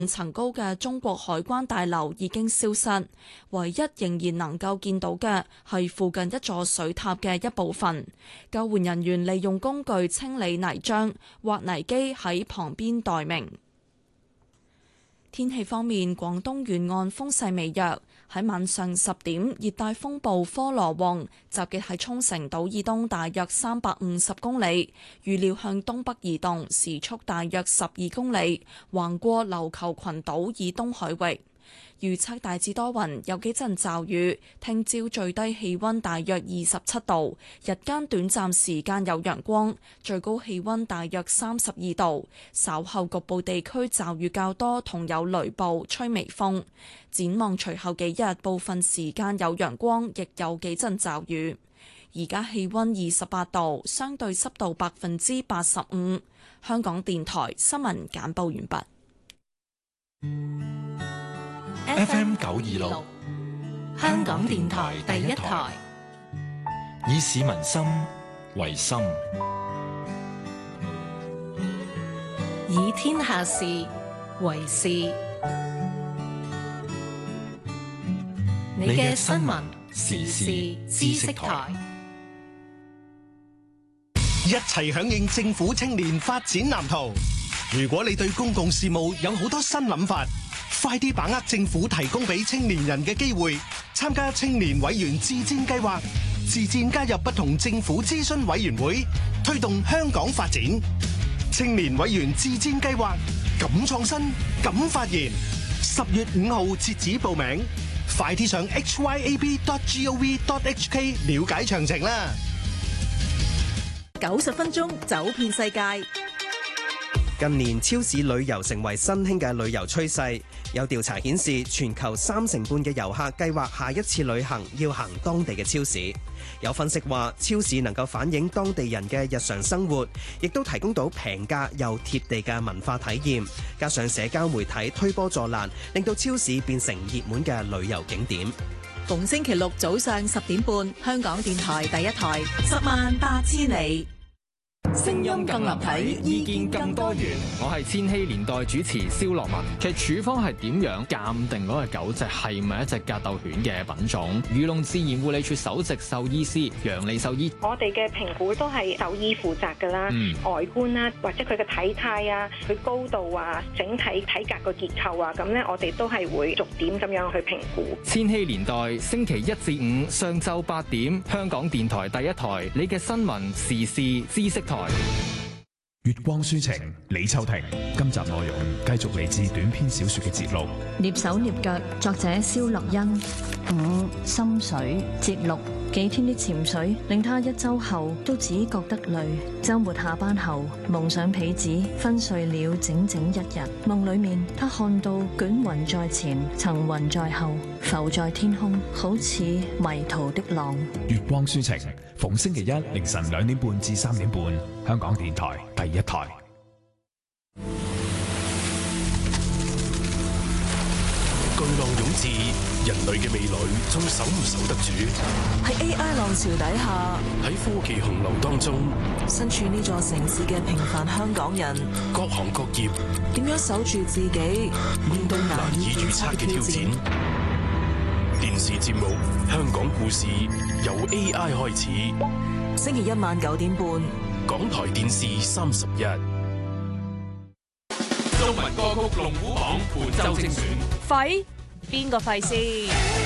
層高嘅中國海關大樓已經消失，唯一仍然能夠見到嘅係附近一座水塔嘅一部分。救援人員利用工具清理泥漿，挖泥機喺旁邊待命。天氣方面，廣東沿岸風勢微弱。喺晚上10點，熱帶風暴科羅旺集結喺沖繩島以東大約350公里，預料向東北移動，時速大約12公里，橫過琉球群島以東海域。預測大致多雲，有幾陣驟雨。聽朝最低氣溫大約27度，日間短暫時間有陽光，最高氣溫大約32度。稍後局部地區驟雨較多，同有雷暴，吹微風。展望隨後幾日，部分時間有陽光，亦有幾陣驟雨。而家氣溫28度，相對濕度85%。香港電台新聞簡報完畢。 FM 926，香港電台第一台，以市民心為心， 以天下事為事。你嘅新聞時事知識台， 一齊響應政府青年發展藍圖。如果你對公共事務有好多新諗法，快啲把握政府提供俾青年人嘅機會，參加青年委員自薦計劃，自薦加入不同政府諮詢委員會，推動香港發展。青年委員自薦計劃，敢創新，敢發言。10月5號截止報名，快啲上 hyab.gov.hk 了解詳情啦。 90分鐘走遍世界。 近年超市旅遊成為新興嘅旅遊趨勢，有調查顯示，全球3成半嘅遊客計劃下一次旅行要行當地嘅超市。有分析話，超市能夠反映當地人嘅日常生活，亦都提供到平價又貼地嘅文化體驗。加上社交媒體推波助瀾，令到超市變成熱門嘅旅遊景點。 逢星期六早上10點半，香港電台第一台，108000里。 聲音更立體，意見更多元。我係千禧年代主持蕭樂文。其實處方係點樣鑑定嗰隻狗隻係咪一隻格鬥犬嘅品種？漁農自然護理署首席獸醫師楊利獸醫， 我哋嘅評估都係獸醫負責㗎啦，外觀啦，或者佢嘅體態啊，佢高度啊，整體體格個結構啊，咁咧我哋都係會逐點咁樣去評估。 千禧年代星期1至5上晝8點，香港電台第一台，你嘅新聞時事知識台。 月光書情，李秋婷。今集內容繼續嚟自短篇小說嘅節錄。 躡手躡腳，作者蕭樂欣。5心水節錄，幾天的潛水令他一周後都只覺得累。周末下班後，夢想被子昏睡了整整1日。夢裏面，他看到捲雲在前，層雲在後，浮在天空，好似迷途的浪。 月光書情，逢星期一凌晨2點半至3點半，香港電台第一台。 巨浪湧至，人類嘅未來仲守唔守得住？ 喺 AI 浪潮底下， 喺科技洪流當中， 身處呢座城市嘅平凡香港人， 各行各業點樣守住自己，面對難以預測嘅挑戰？ 電視節目《香港故事》由 AI 開始， 星期一晚9點半， 港台電視31。 中文歌曲龍虎榜本周精選， 廢邊個廢先？